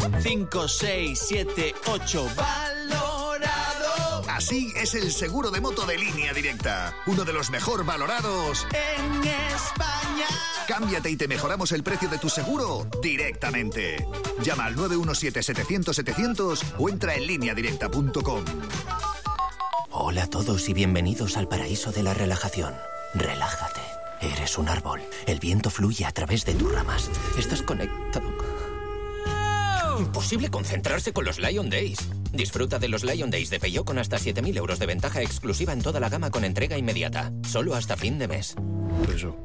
5, 6, 7, 8. ¡Valorado! Así es el seguro de moto de Línea Directa. Uno de los mejor valorados en España. Cámbiate y te mejoramos el precio de tu seguro directamente. Llama al 917-700-700 o entra en lineadirecta.com. Hola a todos y bienvenidos al paraíso de la relajación. Relájate. Eres un árbol. El viento fluye a través de tus ramas. Estás conectado. Imposible concentrarse con los Lion Days. Disfruta de los Lion Days de Peugeot con hasta 7.000 euros de ventaja exclusiva en toda la gama con entrega inmediata. Solo hasta fin de mes. Eso.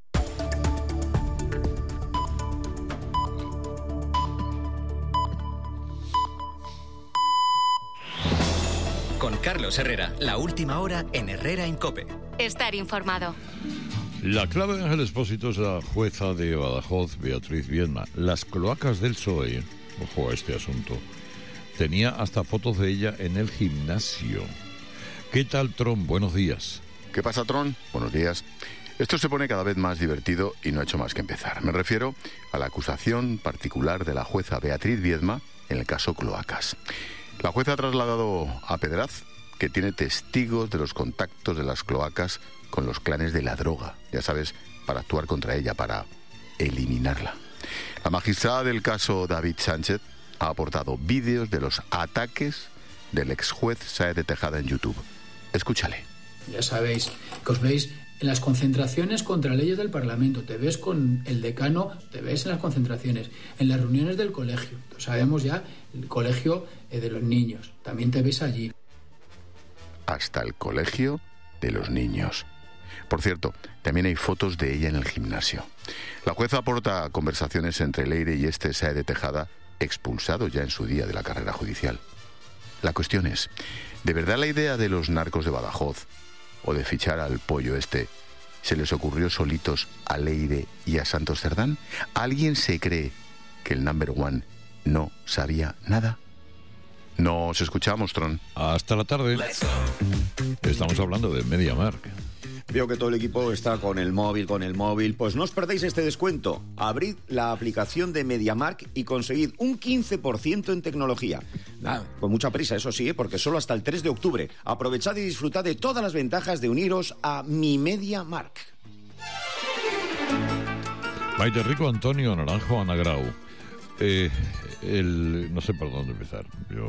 Con Carlos Herrera, la última hora en Herrera en COPE. Estar informado. La clave de Ángel Expósito es la jueza de Badajoz, Beatriz Viedma. Las cloacas del PSOE, ojo a este asunto, tenía hasta fotos de ella en el gimnasio. ¿Qué tal, Tron? Buenos días. ¿Qué pasa, Tron? Buenos días. Esto se pone cada vez más divertido y no ha hecho más que empezar. Me refiero a la acusación particular de la jueza Beatriz Viedma en el caso Cloacas. La jueza ha trasladado a Pedraz, que tiene testigos de los contactos de las cloacas con los clanes de la droga, ya sabes, para actuar contra ella, para eliminarla. La magistrada del caso David Sánchez ha aportado vídeos de los ataques del exjuez Sáez de Tejada en YouTube. Escúchale. Ya sabéis que os veis en las concentraciones contra leyes del Parlamento, te ves con el decano, te ves en las concentraciones, en las reuniones del colegio, sabemos ya, el colegio de los niños, también te ves allí. Hasta el colegio de los niños. Por cierto, también hay fotos de ella en el gimnasio. La jueza aporta conversaciones entre Leire y este Sáez de Tejada, expulsado ya en su día de la carrera judicial. La cuestión es, ¿de verdad la idea de los narcos de Badajoz o de fichar al pollo este se les ocurrió solitos a Leire y a Santos Cerdán? ¿Alguien se cree que el number one no sabía nada? Nos escuchamos, Tron. Hasta la tarde. Estamos hablando de MediaMarkt. Veo que todo el equipo está con el móvil. Pues no os perdáis este descuento. Abrid la aplicación de MediaMarkt y conseguid un 15% en tecnología. Con mucha prisa, eso sí, porque solo hasta el 3 de octubre. Aprovechad y disfrutad de todas las ventajas de uniros a Mi MediaMarkt. Maite Rico, Antonio Naranjo, Ana Grau. No sé por dónde empezar.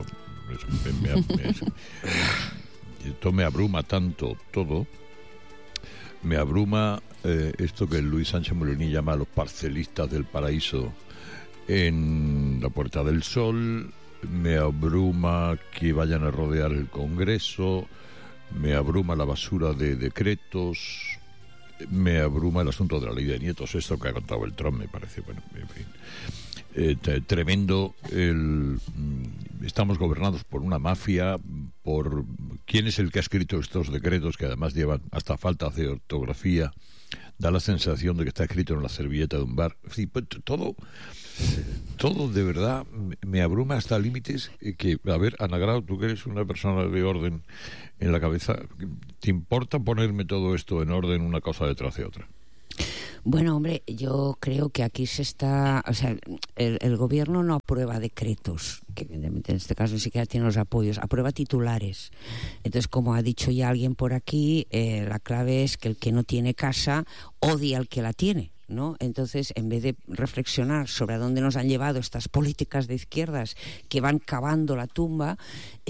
Esto me abruma tanto todo. Me abruma esto que Luis Sánchez Molini llama a los parcelistas del paraíso en la Puerta del Sol. Me abruma que vayan a rodear el Congreso. Me abruma la basura de decretos. Me abruma el asunto de la ley de nietos. Esto que ha contado el Trump me parece, bueno, en fin, tremendo. Estamos gobernados por una mafia, por quién es el que ha escrito estos decretos que además llevan hasta faltas de ortografía. Da la sensación de que está escrito en la servilleta de un bar. Sí, pues, todo de verdad me abruma hasta límites que, a ver, Ana Grau, tú que eres una persona de orden en la cabeza, ¿te importa ponerme todo esto en orden una cosa detrás de otra? Bueno, hombre, yo creo que aquí se está... O sea, el gobierno no aprueba decretos, que evidentemente en este caso ni siquiera tiene los apoyos, aprueba titulares. Entonces, como ha dicho ya alguien por aquí, la clave es que el que no tiene casa odia al que la tiene, ¿no? Entonces, en vez de reflexionar sobre a dónde nos han llevado estas políticas de izquierdas que van cavando la tumba,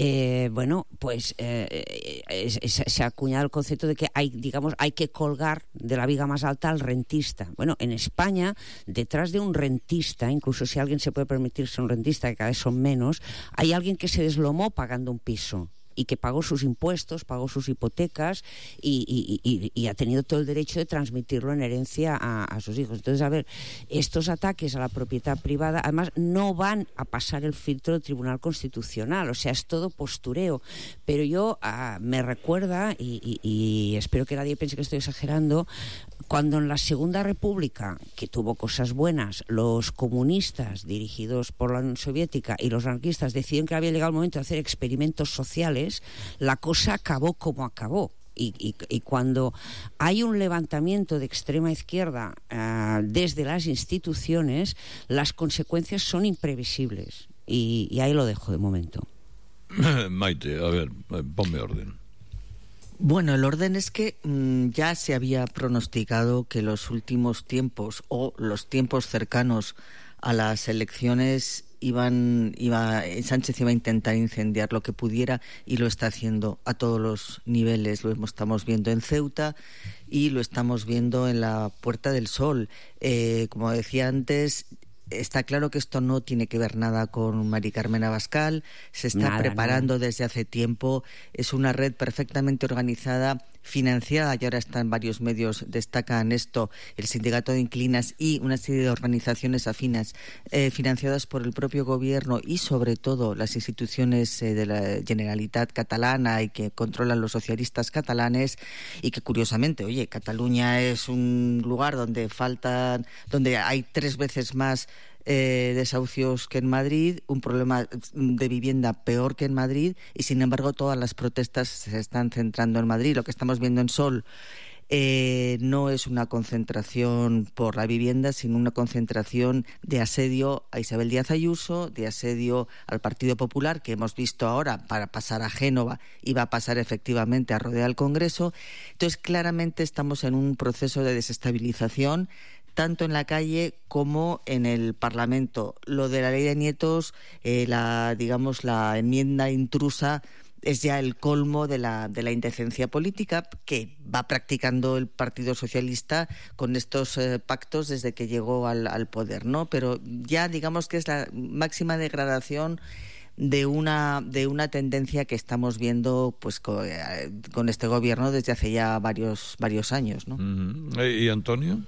se ha acuñado el concepto de que hay que colgar de la viga más alta al rentista. Bueno, en España, detrás de un rentista, incluso si alguien se puede permitirse un rentista, que cada vez son menos, hay alguien que se deslomó pagando un piso y que pagó sus impuestos, pagó sus hipotecas y ha tenido todo el derecho de transmitirlo en herencia a sus hijos. Entonces, a ver, estos ataques a la propiedad privada, además, no van a pasar el filtro del Tribunal Constitucional, o sea, es todo postureo. Pero yo me recuerda, y espero que nadie piense que estoy exagerando, cuando en la Segunda República, que tuvo cosas buenas, los comunistas dirigidos por la Unión Soviética y los anarquistas decidieron que había llegado el momento de hacer experimentos sociales, la cosa acabó como acabó. Y cuando hay un levantamiento de extrema izquierda desde las instituciones, las consecuencias son imprevisibles. Y ahí lo dejo de momento. Maite, a ver, ponme orden. Bueno, el orden es que ya se había pronosticado que los últimos tiempos o los tiempos cercanos a las elecciones Sánchez iba a intentar incendiar lo que pudiera, y lo está haciendo a todos los niveles. Lo estamos viendo en Ceuta y lo estamos viendo en la Puerta del Sol. Como decía antes, está claro que esto no tiene que ver nada con Mari Carmen Abascal, se está preparando desde hace tiempo, es una red perfectamente organizada, financiada, y ahora están varios medios, destacan esto, el Sindicato de Inquilinas y una serie de organizaciones afinas, financiadas por el propio gobierno y sobre todo las instituciones de la Generalitat catalana y que controlan los socialistas catalanes, y que curiosamente, oye, Cataluña es un lugar donde hay 3 veces más desahucios que en Madrid, un problema de vivienda peor que en Madrid, y sin embargo todas las protestas se están centrando en Madrid. Lo que estamos viendo en Sol no es una concentración por la vivienda, sino una concentración de asedio a Isabel Díaz Ayuso, de asedio al Partido Popular, que hemos visto ahora para pasar a Génova y va a pasar efectivamente a rodear el Congreso. Entonces, claramente estamos en un proceso de desestabilización, tanto en la calle como en el Parlamento. Lo de la ley de nietos, la enmienda intrusa, es ya el colmo de la indecencia política que va practicando el Partido Socialista con estos pactos desde que llegó al poder, ¿no? Pero ya digamos que es la máxima degradación de una tendencia que estamos viendo pues con este gobierno desde hace ya varios años, ¿no? ¿Y Antonio?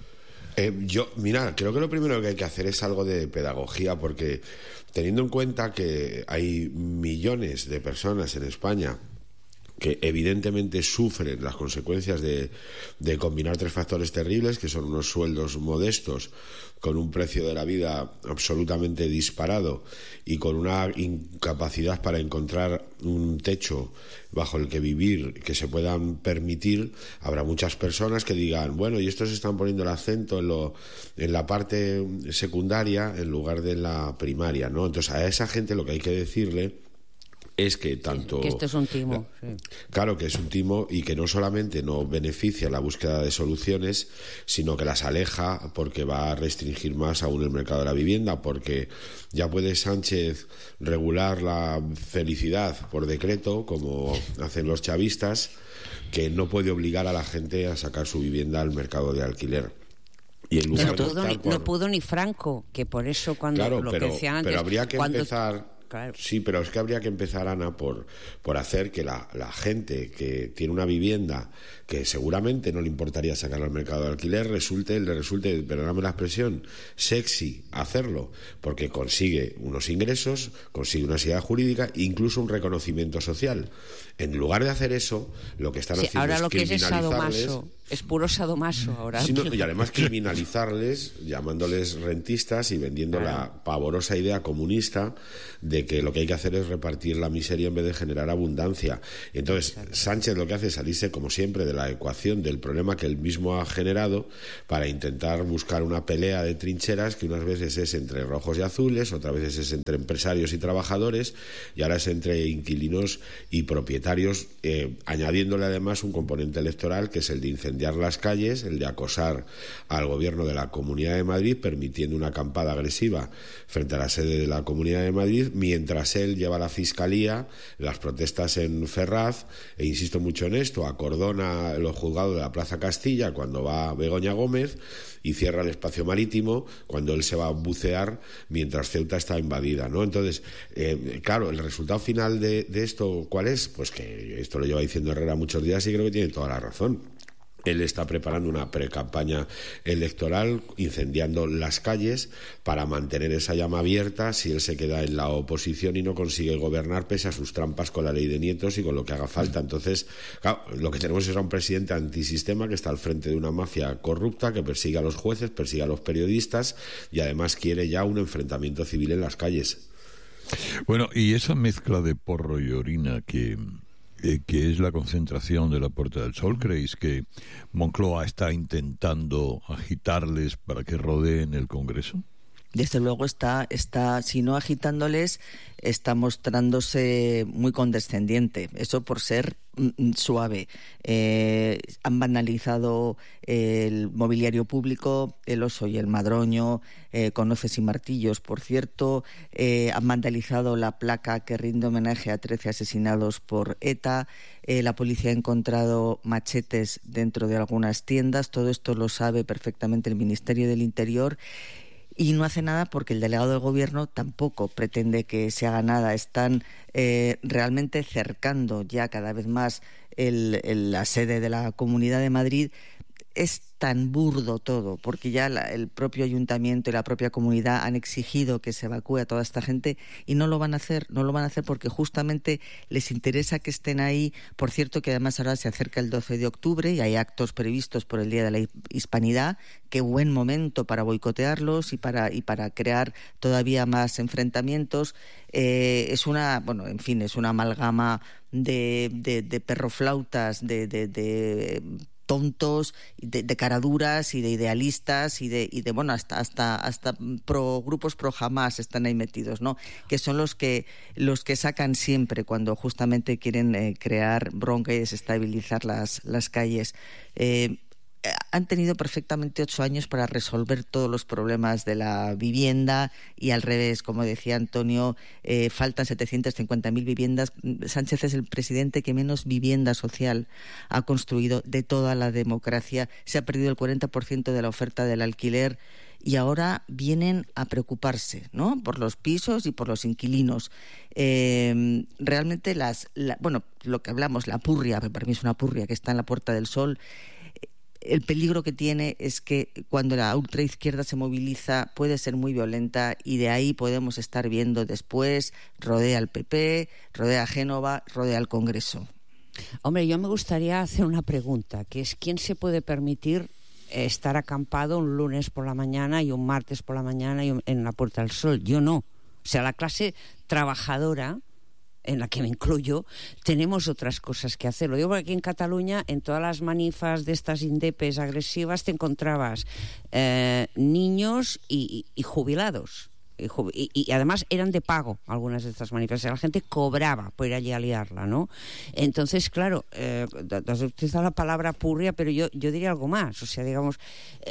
Mira, creo que lo primero que hay que hacer es algo de pedagogía, porque teniendo en cuenta que hay millones de personas en España que evidentemente sufren las consecuencias de combinar 3 factores terribles, que son unos sueldos modestos, con un precio de la vida absolutamente disparado y con una incapacidad para encontrar un techo bajo el que vivir que se puedan permitir. Habrá muchas personas que digan, bueno, y estos están poniendo el acento en la parte secundaria en lugar de en la primaria, ¿no? Entonces a esa gente lo que hay que decirle es que tanto... Que esto es un timo. Sí. Claro que es un timo, y que no solamente no beneficia la búsqueda de soluciones, sino que las aleja, porque va a restringir más aún el mercado de la vivienda, porque ya puede Sánchez regular la felicidad por decreto, como hacen los chavistas, que no puede obligar a la gente a sacar su vivienda al mercado de alquiler. Y en lugar no pudo ni Franco, que por eso cuando que decían antes... Pero habría que empezar... Claro. Sí, pero es que habría que empezar, Ana, por hacer que la gente que tiene una vivienda que seguramente no le importaría sacar al mercado de alquiler, le resulte, perdóname la expresión, sexy hacerlo, porque consigue unos ingresos, consigue una seguridad jurídica e incluso un reconocimiento social. En lugar de hacer eso, lo que están haciendo ahora es lo que criminalizarles. Es puro sadomaso ahora. Sí, y además criminalizarles, llamándoles rentistas y vendiendo la pavorosa idea comunista de que lo que hay que hacer es repartir la miseria en vez de generar abundancia. Y entonces Sánchez lo que hace es salirse, como siempre, de la ecuación del problema que él mismo ha generado para intentar buscar una pelea de trincheras que unas veces es entre rojos y azules, otras veces es entre empresarios y trabajadores, y ahora es entre inquilinos y propietarios, añadiéndole además un componente electoral que es el de incendiar las calles, el de acosar al gobierno de la Comunidad de Madrid, permitiendo una acampada agresiva frente a la sede de la Comunidad de Madrid, mientras él lleva a la Fiscalía las protestas en Ferraz, e insisto mucho en esto, acordona los juzgados de la Plaza Castilla cuando va Begoña Gómez y cierra el espacio marítimo cuando él se va a bucear mientras Ceuta está invadida, ¿no? Entonces, claro, el resultado final de esto, ¿cuál es? Pues que esto lo lleva diciendo Herrera muchos días y creo que tiene toda la razón. Él está preparando una precampaña electoral incendiando las calles para mantener esa llama abierta si él se queda en la oposición y no consigue gobernar pese a sus trampas con la ley de nietos y con lo que haga falta. Entonces, claro, lo que tenemos es a un presidente antisistema que está al frente de una mafia corrupta que persigue a los jueces, persigue a los periodistas y además quiere ya un enfrentamiento civil en las calles. Bueno, y esa mezcla de porro y orina que es la concentración de la Puerta del Sol, ¿creéis que Moncloa está intentando agitarles para que rodeen el Congreso? desde luego está, si no agitándoles, está mostrándose muy condescendiente. Eso por ser suave. Han banalizado el mobiliario público, el Oso y el Madroño, con hoces y martillos, por cierto. Han vandalizado la placa que rinde homenaje a 13 asesinados por ETA. La policía ha encontrado machetes dentro de algunas tiendas. Todo esto lo sabe perfectamente el Ministerio del Interior. Y no hace nada porque el delegado del Gobierno tampoco pretende que se haga nada. Están realmente cercando ya cada vez más la sede de la Comunidad de Madrid. Es tan burdo todo, porque ya el propio ayuntamiento y la propia comunidad han exigido que se evacúe a toda esta gente y no lo van a hacer porque justamente les interesa que estén ahí. Por cierto, que además ahora se acerca el 12 de octubre y hay actos previstos por el Día de la Hispanidad. Qué buen momento para boicotearlos y para crear todavía más enfrentamientos. Es una amalgama de perroflautas, de tontos, de caraduras y de idealistas y de bueno, hasta grupos pro Hamás están ahí metidos, ¿no? Que son los que sacan siempre cuando justamente quieren crear bronca y desestabilizar las calles. Han tenido perfectamente 8 años para resolver todos los problemas de la vivienda y al revés, como decía Antonio, faltan 750.000 viviendas. Sánchez es el presidente que menos vivienda social ha construido de toda la democracia. Se ha perdido el 40% de la oferta del alquiler y ahora vienen a preocuparse, ¿no?, por los pisos y por los inquilinos. Realmente lo que hablamos, la purria, para mí es una purria que está en la Puerta del Sol. El peligro que tiene es que cuando la ultraizquierda se moviliza puede ser muy violenta y de ahí podemos estar viendo después rodea al PP, rodea a Génova, rodea al Congreso. Hombre, yo me gustaría hacer una pregunta, que es ¿quién se puede permitir estar acampado un lunes por la mañana y un martes por la mañana en la Puerta del Sol? Yo no. O sea, la clase trabajadora, en la que me incluyo, tenemos otras cosas que hacer. Lo digo porque aquí en Cataluña, en todas las manifas de estas indepes agresivas, te encontrabas niños y jubilados. Y además eran de pago algunas de estas manifestaciones. La gente cobraba por ir allí a liarla, ¿no? Entonces, claro, has utilizado la palabra purria, pero yo diría algo más. O sea, digamos...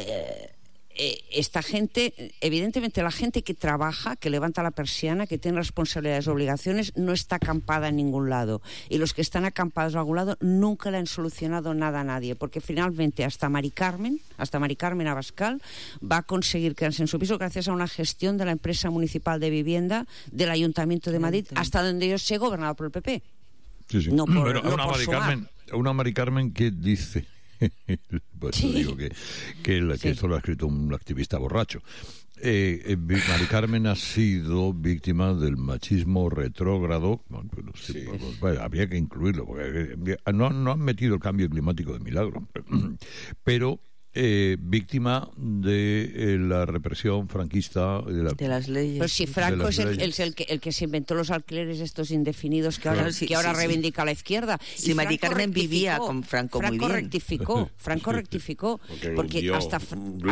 esta gente, evidentemente la gente que trabaja, que levanta la persiana, que tiene responsabilidades y obligaciones, no está acampada en ningún lado. Y los que están acampados en algún lado nunca le han solucionado nada a nadie, porque finalmente hasta Mari Carmen Abascal va a conseguir quedarse en su piso gracias a una gestión de la empresa municipal de vivienda del Ayuntamiento de Madrid, hasta donde yo sé, gobernado por el PP. Sí, sí. No por, pero no por una Mari Carmen que dice... Pues sí. Digo que esto lo ha escrito un activista borracho. Mari Carmen ha sido víctima del machismo retrógrado. Bueno, habría que incluirlo porque no han metido el cambio climático de milagro, pero víctima de la represión franquista de las leyes. Pues si Franco es el que se inventó los alquileres estos indefinidos que ahora reivindica la izquierda. Si Mari Carmen vivía con Franco muy bien. Franco rectificó porque hasta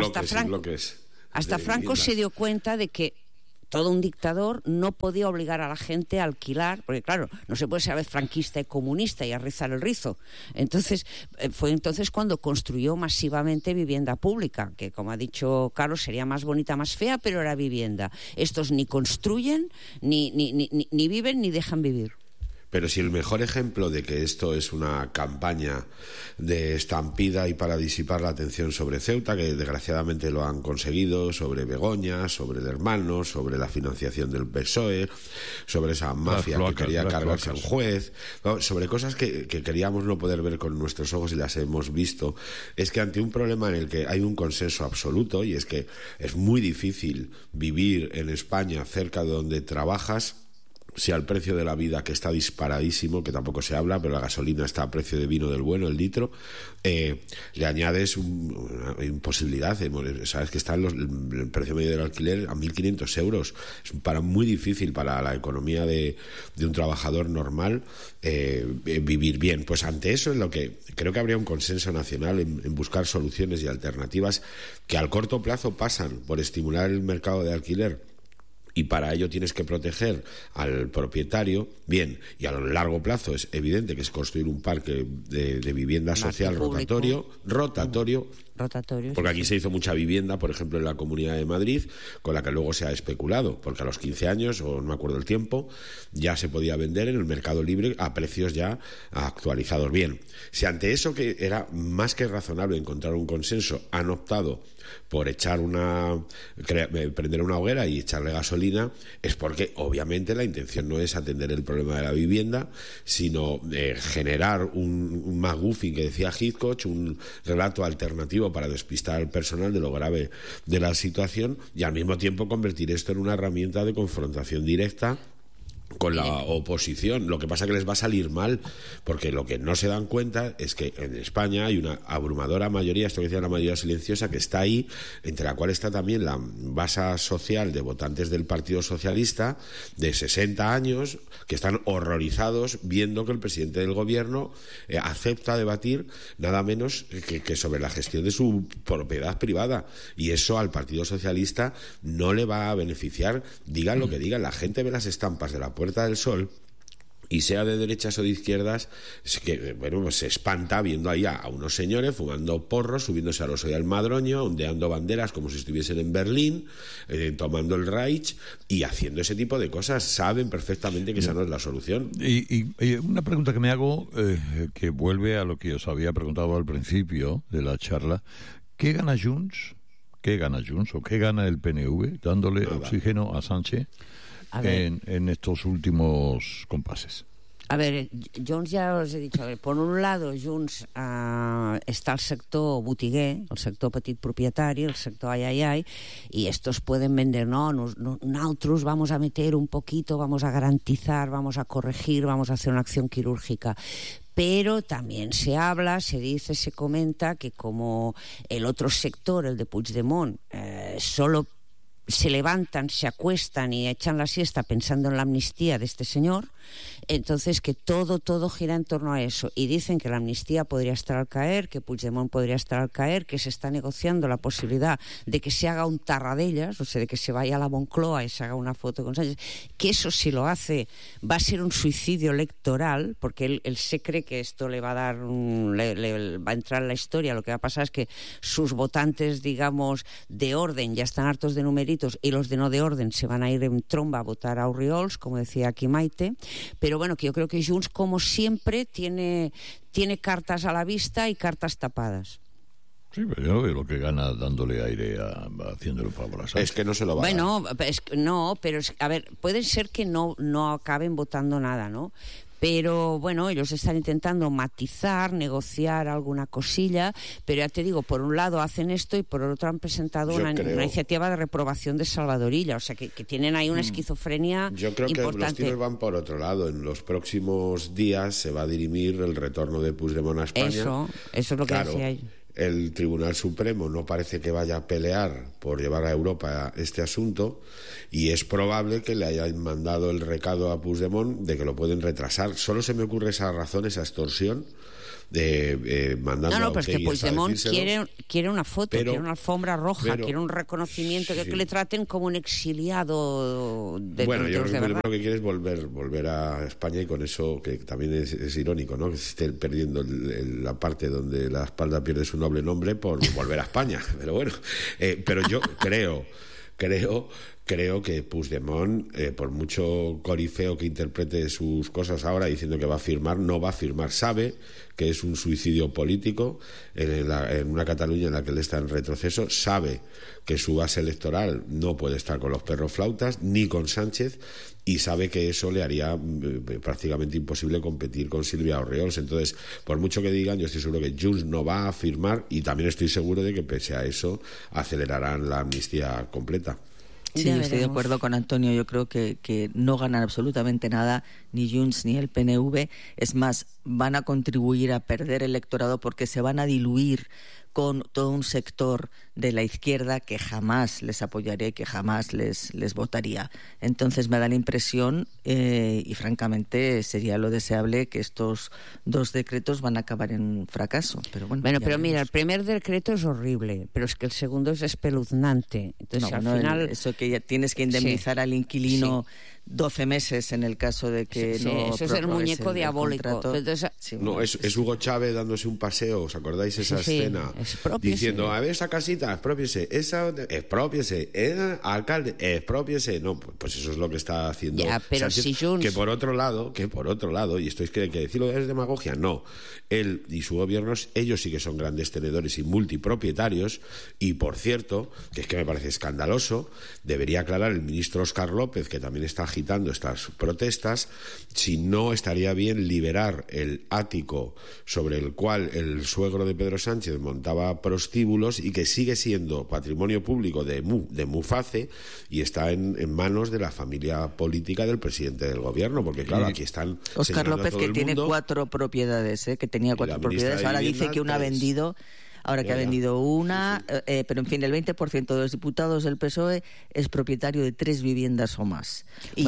Franco se dio cuenta de que todo un dictador no podía obligar a la gente a alquilar, porque claro, no se puede ser a la vez franquista y comunista y a rizar el rizo. Entonces, fue entonces cuando construyó masivamente vivienda pública, que como ha dicho Carlos, sería más bonita, más fea, pero era vivienda. Estos ni construyen, ni viven, ni dejan vivir. Pero si el mejor ejemplo de que esto es una campaña de estampida y para disipar la atención sobre Ceuta, que desgraciadamente lo han conseguido, sobre Begoña, sobre el hermano, sobre la financiación del PSOE, sobre esa mafia que quería cargarse a un juez, sobre cosas que queríamos no poder ver con nuestros ojos y las hemos visto, es que ante un problema en el que hay un consenso absoluto, y es que es muy difícil vivir en España cerca de donde trabajas, si al precio de la vida, que está disparadísimo, que tampoco se habla, pero la gasolina está a precio de vino del bueno, el litro, le añades una imposibilidad. Sabes que está el precio medio del alquiler a 1.500 euros. Es muy difícil para la economía de un trabajador normal vivir bien. Pues ante eso es lo que creo que habría un consenso nacional en buscar soluciones y alternativas que al corto plazo pasan por estimular el mercado de alquiler, y para ello tienes que proteger al propietario, bien, y a largo plazo es evidente que es construir un parque de vivienda social rotatorio, porque aquí se hizo mucha vivienda, por ejemplo, en la Comunidad de Madrid, con la que luego se ha especulado, porque a los 15 años, o no me acuerdo el tiempo, ya se podía vender en el mercado libre a precios ya actualizados. Bien, si ante eso, que era más que razonable encontrar un consenso, han optado por prender una hoguera y echarle gasolina, es porque obviamente la intención no es atender el problema de la vivienda, sino generar un MacGuffin, que decía Hitchcock, un relato alternativo para despistar al personal de lo grave de la situación, y al mismo tiempo convertir esto en una herramienta de confrontación directa con la oposición. Lo que pasa es que les va a salir mal, porque lo que no se dan cuenta es que en España hay una abrumadora mayoría, esto que decía la mayoría silenciosa, que está ahí, entre la cual está también la base social de votantes del Partido Socialista de 60 años, que están horrorizados viendo que el presidente del gobierno acepta debatir nada menos que sobre la gestión de su propiedad privada, y eso al Partido Socialista no le va a beneficiar. Digan lo que digan, la gente ve las estampas de la Puerta del Sol, y sea de derechas o de izquierdas, es que, bueno, pues se espanta viendo ahí a unos señores fumando porros, subiéndose al oso y al Madroño, ondeando banderas como si estuviesen en Berlín, tomando el Reich y haciendo ese tipo de cosas. Saben perfectamente que esa no es la solución. Y una pregunta que me hago, que vuelve a lo que os había preguntado al principio de la charla: ¿qué gana Junts? ¿Qué gana Junts o qué gana el PNV dándole oxígeno a Sánchez en estos últimos compases? A ver, Junts ya os he dicho, por un lado Junts está el sector botiguer, el sector petit propietari, el sector ay, y estos pueden vender, nosotros vamos a meter un poquito, vamos a garantizar, vamos a corregir, vamos a hacer una acción quirúrgica. Pero también se habla, se dice, se comenta que como el otro sector, el de Puigdemont, solo se levantan, se acuestan y echan la siesta pensando en la amnistía de este señor, entonces que todo gira en torno a eso. Y dicen que la amnistía podría estar al caer, que Puigdemont podría estar al caer, que se está negociando la posibilidad de que se haga un Tarradellas, o sea, de que se vaya a la Moncloa y se haga una foto con Sánchez, que eso, si lo hace, va a ser un suicidio electoral, porque él se cree que esto le va a dar le va a entrar en la historia. Lo que va a pasar es que sus votantes, digamos, de orden ya están hartos de numeritos, y los de no de orden se van a ir en tromba a votar a Orriols, como decía aquí Maite. Pero bueno, que yo creo que Junts, como siempre, tiene cartas a la vista y cartas tapadas. Sí, pero yo no veo lo que gana dándole aire haciéndole favor a Sánchez. Es que no se lo va a dar. Pero a ver, puede ser que no acaben votando nada, ¿no? Pero bueno, ellos están intentando matizar, negociar alguna cosilla, pero ya te digo, por un lado hacen esto y por otro han presentado una iniciativa de reprobación de Salvador Illa, o sea que tienen ahí una esquizofrenia importante. Yo creo que los tiros van por otro lado. En los próximos días se va a dirimir el retorno de Puigdemont a España. Eso es lo que decía yo. El Tribunal Supremo no parece que vaya a pelear por llevar a Europa este asunto, y es probable que le hayan mandado el recado a Puigdemont de que lo pueden retrasar. Solo se me ocurre esa razón, esa extorsión de mandando pero es que Puigdemont quiere una foto, quiere una alfombra roja, quiere un reconocimiento, que le traten como un exiliado de bueno, yo creo que lo que quiere es volver a España, y con eso, que también es irónico, ¿no?, que se esté perdiendo la parte donde la espalda pierde su noble nombre por volver a España. Pero bueno, pero yo creo que Puigdemont, por mucho corifeo que interprete sus cosas ahora diciendo que va a firmar, no va a firmar. Sabe que es un suicidio político en una Cataluña en la que él está en retroceso. Sabe que su base electoral no puede estar con los perroflautas ni con Sánchez, y sabe que eso le haría prácticamente imposible competir con Silvia Orriols. Entonces, por mucho que digan, yo estoy seguro que Junts no va a firmar, y también estoy seguro de que pese a eso acelerarán la amnistía completa. Sí, estoy de acuerdo con Antonio. Yo creo que no ganan absolutamente nada ni Junts ni el PNV. Es más, van a contribuir a perder electorado porque se van a diluir con todo un sector de la izquierda que jamás les apoyaría y que jamás les votaría. Entonces me da la impresión, y francamente sería lo deseable, que estos dos decretos van a acabar en un fracaso. Pero pero mira, el primer decreto es horrible, pero es que el segundo es espeluznante. Entonces al final... Eso que ya tienes que indemnizar al inquilino 12 meses en el caso de que no... Eso es el muñeco diabólico. Entonces, es Hugo Chávez dándose un paseo, ¿os acordáis esa escena? Diciendo, a ver, esa casita, expropiese, esa, expropiese, alcalde, expropiese. No, pues eso es lo que está haciendo Sánchez, que por otro lado, y esto es que hay que decirlo, es demagogia, no. Él y su gobierno, ellos sí que son grandes tenedores y multipropietarios, y por cierto, que es que me parece escandaloso, debería aclarar el ministro Óscar López, que también está agitando estas protestas, si no estaría bien liberar el ático sobre el cual el suegro de Pedro Sánchez montaba prostíbulos y que sigue siendo patrimonio público de Muface y está en manos de la familia política del presidente del gobierno, porque claro, aquí están Óscar López, que tiene 4 propiedades, que tenía 4 propiedades, ahora dice que una ha vendido. Ahora que ha vendido una, pero en fin, el 20% de los diputados del PSOE es propietario de 3 viviendas o más.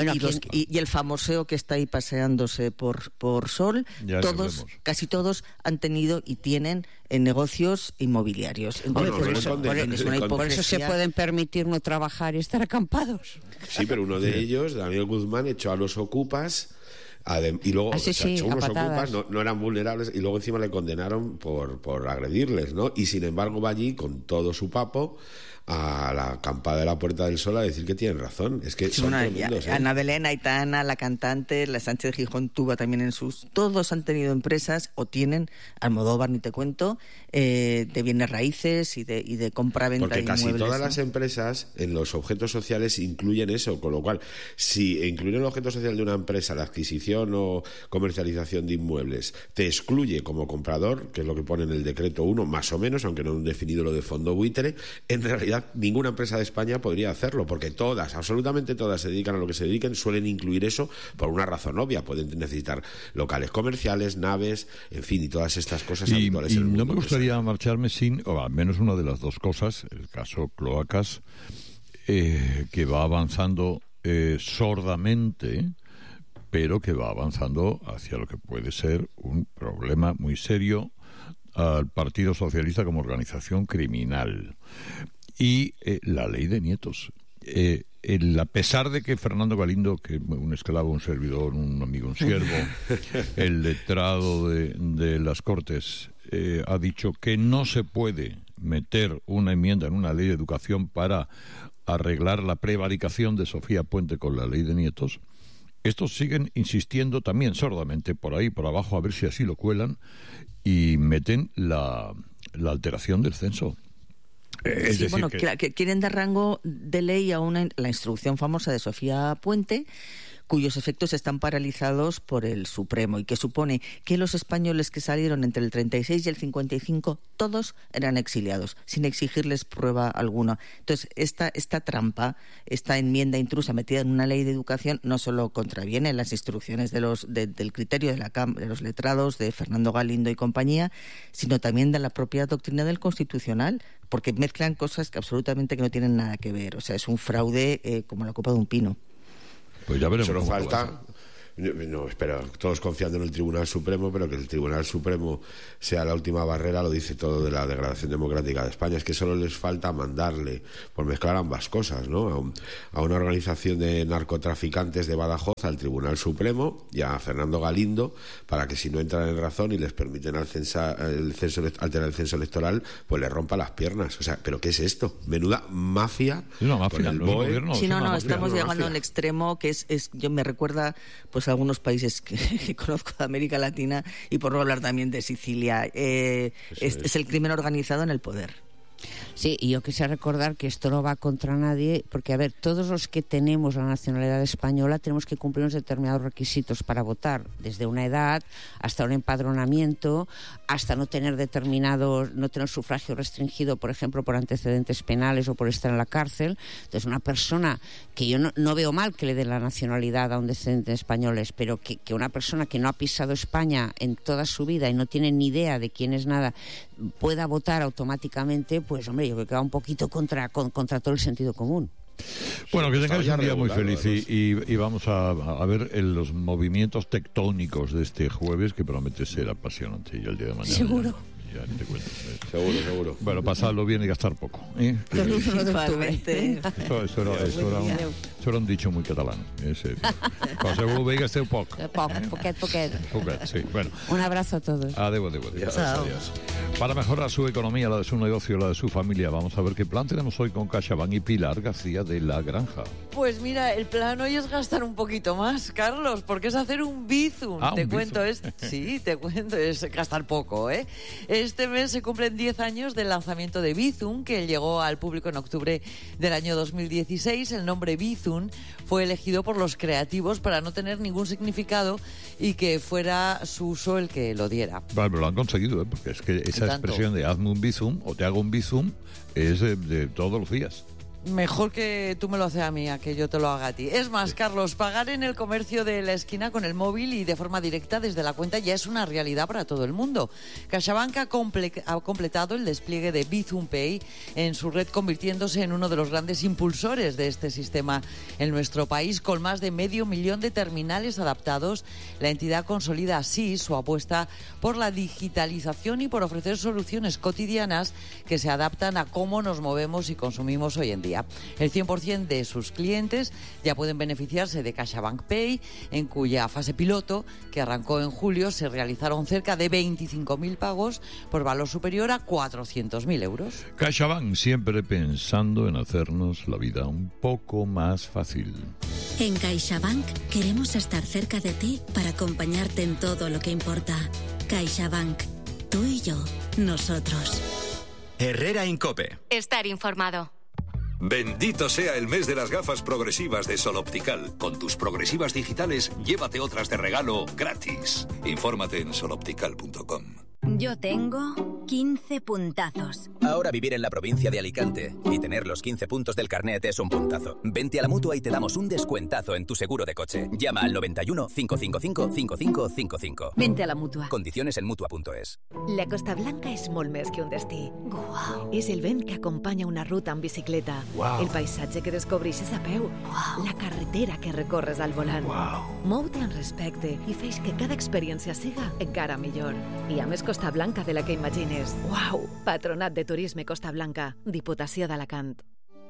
Y el famoseo que está ahí paseándose por Sol, casi todos han tenido y tienen negocios inmobiliarios. Entonces, por eso se pueden permitir no trabajar y estar acampados. Sí, pero uno de ellos, Daniel Guzmán, echó a los ocupas. Y luego unos ocupas no eran vulnerables y luego encima le condenaron por agredirles, ¿no? Y sin embargo va allí con todo su papo a la acampada de la Puerta del Sol a decir que tienen razón. Es que son tremendos, Ana Belén, Aitana, la cantante, la Sánchez Gijón tuvo también en sus... Todos han tenido empresas, o tienen, Almodóvar ni te cuento, de bienes raíces y de compra-venta de inmuebles. Porque casi todas las empresas en los objetos sociales incluyen eso, con lo cual, si incluir el objeto social de una empresa la adquisición o comercialización de inmuebles te excluye como comprador, que es lo que pone en el decreto 1, más o menos, aunque no han definido lo de fondo buitre, en realidad ninguna empresa de España podría hacerlo, porque todas, absolutamente todas, se dedican a lo que se dediquen, suelen incluir eso por una razón obvia. Pueden necesitar locales comerciales, naves, en fin, y todas estas cosas habituales en el mundo. No me gustaría marcharme sin, o al menos una de las dos cosas, el caso Cloacas, que va avanzando sordamente, pero que va avanzando hacia lo que puede ser un problema muy serio al Partido Socialista como organización criminal. Y la ley de nietos. A pesar de que Fernando Galindo, que un esclavo, un servidor, un amigo, un siervo, el letrado de las Cortes, ha dicho que no se puede meter una enmienda en una ley de educación para arreglar la prevaricación de Sofía Puente con la ley de nietos, estos siguen insistiendo también sordamente por ahí, por abajo, a ver si así lo cuelan, y meten la alteración del censo. Que quieren dar rango de ley a la instrucción famosa de Sofía Puente, cuyos efectos están paralizados por el Supremo y que supone que los españoles que salieron entre el 36 y el 55 todos eran exiliados, sin exigirles prueba alguna. Entonces, esta trampa, esta enmienda intrusa metida en una ley de educación, no solo contraviene las instrucciones del criterio de los letrados, de Fernando Galindo y compañía, sino también de la propia doctrina del Constitucional, porque mezclan cosas que absolutamente no tienen nada que ver. O sea, es un fraude como la copa de un pino. Pues ya veremos. Solo falta, no, espera, todos confiando en el Tribunal Supremo, pero que el Tribunal Supremo sea la última barrera, lo dice todo de la degradación democrática de España. Es que solo les falta mandarle, por mezclar ambas cosas, ¿no? A una organización de narcotraficantes de Badajoz, al Tribunal Supremo y a Fernando Galindo, para que si no entran en razón y les permiten alterar el censo electoral, pues les rompa las piernas. O sea, ¿pero qué es esto? Menuda mafia. Una mafia, con el BOE. Estamos llegando a un extremo que yo me recuerda pues a algunos países que conozco de América Latina, y por no hablar también de Sicilia. Es el crimen organizado en el poder. Sí, y yo quisiera recordar que esto no va contra nadie, porque, a ver, todos los que tenemos la nacionalidad española tenemos que cumplir unos determinados requisitos para votar, desde una edad hasta un empadronamiento, hasta no tener sufragio restringido, por ejemplo, por antecedentes penales o por estar en la cárcel. Entonces, una persona que yo no veo mal que le den la nacionalidad a un descendiente de españoles, pero que una persona que no ha pisado España en toda su vida y no tiene ni idea de quién es nada, pueda votar automáticamente, pues, hombre, yo creo que va un poquito contra todo el sentido común. Bueno, que tengáis un día muy feliz y vamos a ver los movimientos tectónicos de este jueves, que promete ser apasionante, y el día de mañana. Seguro. Ya te cuento. Seguro. Bueno, pasadlo bien y gastar poco. Principalmente. Eso era un dicho muy catalán. Paseu bé i gasteu poc. Poquet. Sí, bueno. Un abrazo a todos. Adiós. Para mejorar su economía, la de su negocio, la de su familia, vamos a ver qué plan tenemos hoy con CaixaBank y Pilar García de La Granja. Pues mira, el plan hoy es gastar un poquito más, Carlos, porque es hacer un bizum. Te cuento, es gastar poco, ¿eh? Este mes se cumplen 10 años del lanzamiento de Bizum, que llegó al público en octubre del año 2016. El nombre Bizum fue elegido por los creativos para no tener ningún significado y que fuera su uso el que lo diera. Vale, pero lo han conseguido, ¿eh? Porque es que esa expresión de hazme un Bizum o te hago un Bizum es de todos los días. Mejor que tú me lo haces a mí, a que yo te lo haga a ti. Es más, Carlos, pagar en el comercio de la esquina con el móvil y de forma directa desde la cuenta ya es una realidad para todo el mundo. CaixaBank ha completado el despliegue de Bizum Pay en su red, convirtiéndose en uno de los grandes impulsores de este sistema en nuestro país. Con más de 500.000 de terminales adaptados, la entidad consolida así su apuesta por la digitalización y por ofrecer soluciones cotidianas que se adaptan a cómo nos movemos y consumimos hoy en día. El 100% de sus clientes ya pueden beneficiarse de CaixaBank Pay, en cuya fase piloto, que arrancó en julio, se realizaron cerca de 25.000 pagos por valor superior a 400.000 euros. CaixaBank, siempre pensando en hacernos la vida un poco más fácil. En CaixaBank queremos estar cerca de ti para acompañarte en todo lo que importa. CaixaBank, tú y yo, nosotros. Herrera Incope. Estar informado. Bendito sea el mes de las gafas progresivas de Sol Optical. Con tus progresivas digitales, llévate otras de regalo gratis. Infórmate en soloptical.com. Yo tengo 15 puntazos. Ahora vivir en la provincia de Alicante y tener los 15 puntos del carnet es un puntazo. Vente a la Mutua y te damos un descuentazo en tu seguro de coche. Llama al 91 555 5555. Vente a la Mutua. Condiciones en Mutua.es. La Costa Blanca és molt més que un destí. Wow. És el vent que acompanya una ruta en bicicleta. Wow. El paisatge que descobreixes a peu. Wow. La carretera que recorres al volant. Wow. Mou-te en respecte i feix que cada experiència siga encara millor. I a més Costa Blanca de la que imagines. Wow! Patronat de Turisme Costa Blanca, Diputació d'Alacant.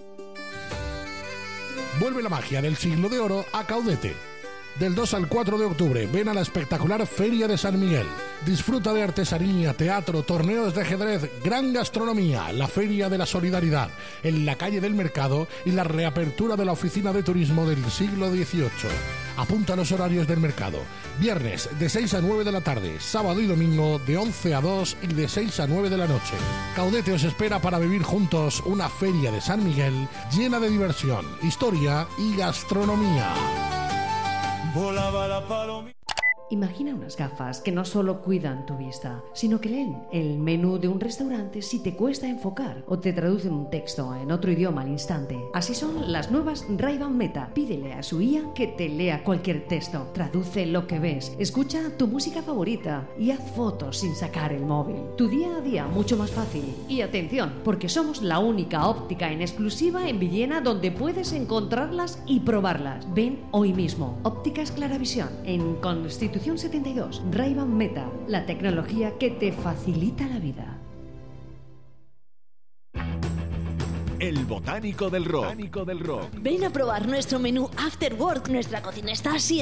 Vuelve la magia del siglo de oro a Caudete. Del 2 al 4 de octubre, ven a la espectacular Feria de San Miguel. Disfruta de artesanía, teatro, torneos de ajedrez, gran gastronomía, la Feria de la Solidaridad, en la calle del Mercado y la reapertura de la Oficina de Turismo del siglo XVIII. Apunta los horarios del mercado. Viernes de 6 a 9 de la tarde, sábado y domingo de 11 a 2 y de 6 a 9 de la noche. Caudete os espera para vivir juntos una Feria de San Miguel llena de diversión, historia y gastronomía. Volaba la palomita. Imagina unas gafas que no solo cuidan tu vista, sino que leen el menú de un restaurante si te cuesta enfocar o te traducen un texto en otro idioma al instante. Así son las nuevas Ray-Ban Meta. Pídele a su IA que te lea cualquier texto, traduce lo que ves, escucha tu música favorita y haz fotos sin sacar el móvil. Tu día a día mucho más fácil. Y atención, porque somos la única óptica en exclusiva en Villena donde puedes encontrarlas y probarlas. Ven hoy mismo. Ópticas Claravisión, en Constitución 72, Ray-Ban Meta, la tecnología que te facilita la vida. El Botánico del Rock. Ven a probar nuestro menú After Work. Nuestra cocina está así